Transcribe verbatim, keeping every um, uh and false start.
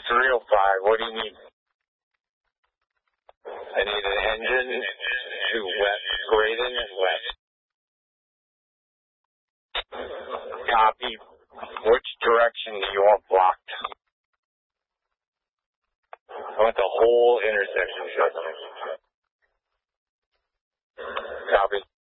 three oh five, what do you need? I need an engine to west, Graydon and west. Copy. Which direction do you want blocked? I want the whole intersection shut down. Copy.